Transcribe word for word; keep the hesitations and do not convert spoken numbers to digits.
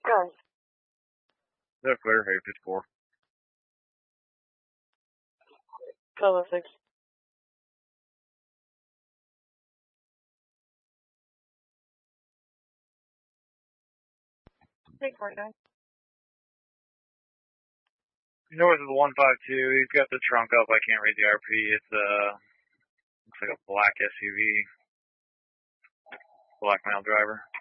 Go. They're clear, hey, fifty-four. Go, six. Take forty-nine. North of the one five two, he's got the trunk up, I can't read the R P, it's uh, looks like a black S U V. Black male driver.